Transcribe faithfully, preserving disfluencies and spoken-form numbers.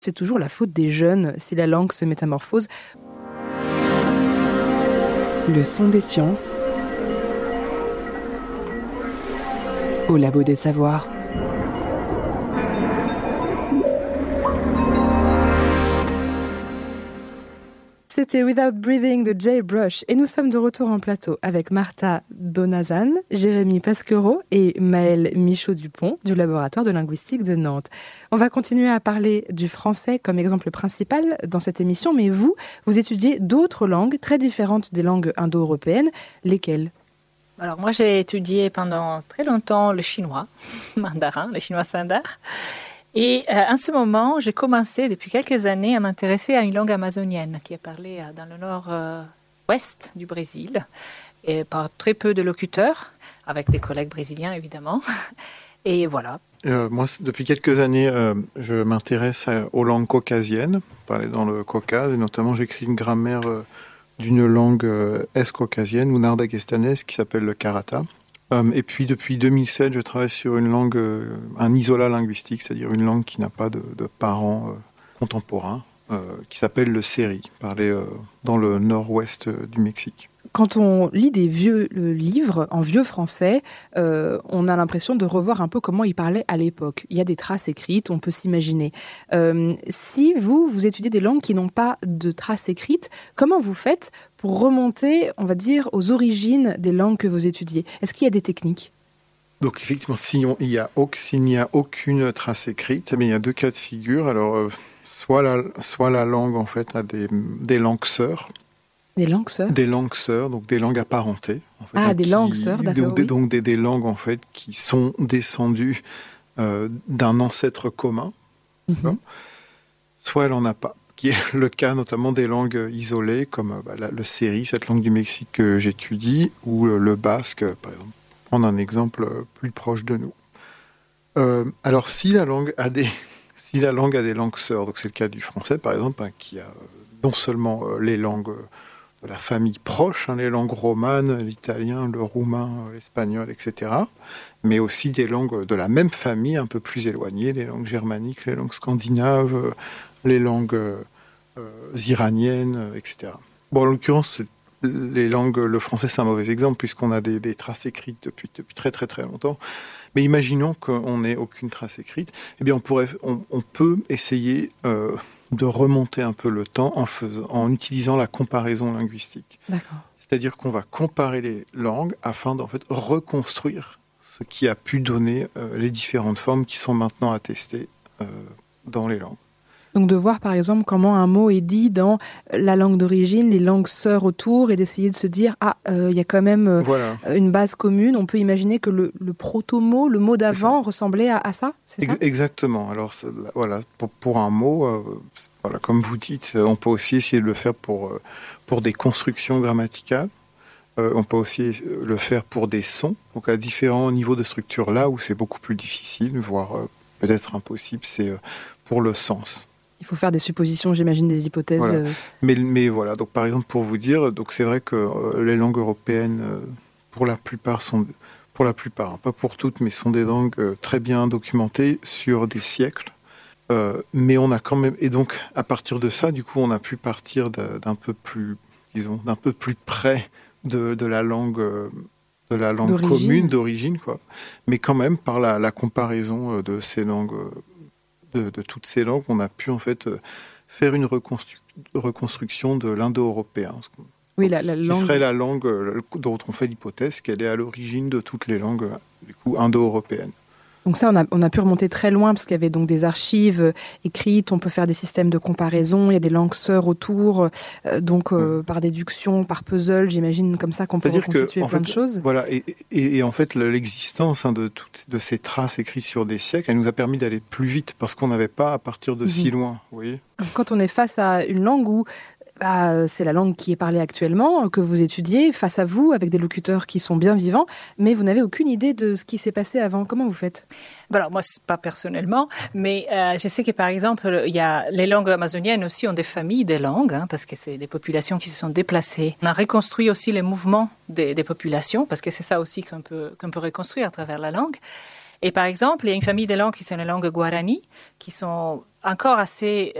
C'est toujours la faute des jeunes si la langue se métamorphose. Le son des sciences au Labo des Savoirs. C'était Without Breathing de Jay Brush et nous sommes de retour en plateau avec Martha Donazan, Jérémy Pasquereau et Maëlle Michaud-Dupont du laboratoire de linguistique de Nantes. On va continuer à parler du français comme exemple principal dans cette émission, mais vous, vous étudiez d'autres langues très différentes des langues indo-européennes. Lesquelles ? Alors moi j'ai étudié pendant très longtemps le chinois, mandarin, le chinois standard. Et euh, en ce moment, j'ai commencé depuis quelques années à m'intéresser à une langue amazonienne qui est parlée euh, dans le nord-ouest euh, du Brésil et par très peu de locuteurs, avec des collègues brésiliens évidemment. Et voilà. Euh, moi, depuis quelques années, euh, je m'intéresse à, aux langues caucasiennes, parlées dans le Caucase, et notamment j'écris une grammaire euh, d'une langue euh, est-caucasienne ou nord-dagestanaise qui s'appelle le Karata. Et puis depuis deux mille sept, je travaille sur une langue, un isolat linguistique, c'est-à-dire une langue qui n'a pas de, de parents euh, contemporains, euh, qui s'appelle le seri, parlé euh, dans le nord-ouest du Mexique. Quand on lit des vieux livres en vieux français, euh, on a l'impression de revoir un peu comment ils parlaient à l'époque. Il y a des traces écrites, on peut s'imaginer. Euh, si vous, vous étudiez des langues qui n'ont pas de traces écrites, comment vous faites pour remonter, on va dire, aux origines des langues que vous étudiez ? Est-ce qu'il y a des techniques ? Donc effectivement, si on, il y a, s'il n'y a aucune trace écrite, mais il y a deux cas de figure. Alors, euh, soit, la, soit la langue en fait a des, des langues sœurs. Des langues sœurs ? Des langues sœurs, donc des langues apparentées. En fait, ah, des qui, langues sœurs, d'accord. Donc, oui. donc des, des langues en fait qui sont descendues euh, d'un ancêtre commun. Mm-hmm. Soit elle n'en a pas, qui est le cas notamment des langues isolées, comme bah, la, le seri, cette langue du Mexique que j'étudie, ou le, le basque, par exemple. Prendre un exemple plus proche de nous. Euh, alors, si la langue a des, si la langue a des langues sœurs, donc c'est le cas du français, par exemple, hein, qui a non seulement euh, les langues de la famille proche, hein, les langues romanes, l'italien, le roumain, l'espagnol, et cetera, mais aussi des langues de la même famille un peu plus éloignées, les langues germaniques, les langues scandinaves, les langues euh, iraniennes, et cetera. Bon, en l'occurrence, c'est les langues, le français, c'est un mauvais exemple puisqu'on a des, des traces écrites depuis, depuis très très très longtemps. Mais imaginons qu'on n'ait aucune trace écrite. Eh bien, on pourrait, on, on peut essayer euh, de remonter un peu le temps en faisant, en utilisant la comparaison linguistique. D'accord. C'est-à-dire qu'on va comparer les langues afin d'en fait reconstruire ce qui a pu donner euh, les différentes formes qui sont maintenant attestées euh, dans les langues. Donc de voir par exemple comment un mot est dit dans la langue d'origine, les langues sœurs autour, et d'essayer de se dire ah il euh, y a quand même euh, voilà. une base commune. On peut imaginer que le, le proto-mot, le mot d'avant ressemblait à, à ça, c'est ça ? Exactement. Alors voilà, pour, pour un mot, euh, voilà, comme vous dites, on peut aussi essayer de le faire pour, pour des constructions grammaticales. Euh, on peut aussi le faire pour des sons, donc à différents niveaux de structure. Là où c'est beaucoup plus difficile, voire euh, peut-être impossible, c'est euh, pour le sens. Il faut faire des suppositions, j'imagine, des hypothèses. Voilà. Euh... Mais, mais voilà, donc par exemple, pour vous dire, donc c'est vrai que euh, les langues européennes, euh, pour la plupart, sont, pour la plupart, hein, pas pour toutes, mais sont des langues euh, très bien documentées sur des siècles. Euh, mais on a quand même, et donc à partir de ça, du coup, on a pu partir d'un, d'un peu plus, disons, d'un peu plus près de, de la langue, euh, de la langue d'origine. commune d'origine, quoi. Mais quand même par la, la comparaison de ces langues. Euh, De, de toutes ces langues, on a pu en fait euh, faire une reconstru- reconstruction de l'indo-européen. Oui, la, la qui langue... serait la langue euh, dont on fait l'hypothèse qu'elle est à l'origine de toutes les langues euh, du coup, indo-européennes. Donc ça, on a, on a pu remonter très loin parce qu'il y avait donc des archives écrites, on peut faire des systèmes de comparaison, il y a des langues sœurs autour, euh, donc euh, ouais. par déduction, par puzzle, j'imagine comme ça qu'on peut C'est-à-dire reconstituer que, plein fait, de choses. Voilà, et, et, et en fait, l'existence hein, de, toutes, de ces traces écrites sur des siècles, elle nous a permis d'aller plus vite parce qu'on n'avait pas à partir de mmh. si loin, vous voyez. Quand on est face à une langue où bah, c'est la langue qui est parlée actuellement, que vous étudiez, face à vous, avec des locuteurs qui sont bien vivants, mais vous n'avez aucune idée de ce qui s'est passé avant. Comment vous faites ? Bon, alors, moi, pas personnellement, mais euh, je sais que, par exemple, il y a, les langues amazoniennes aussi ont des familles des langues, hein, parce que c'est des populations qui se sont déplacées. On a reconstruit aussi les mouvements des, des populations, parce que c'est ça aussi qu'on peut, qu'on peut reconstruire à travers la langue. Et par exemple, il y a une famille des langues qui sont les langues guarani, qui sont encore assez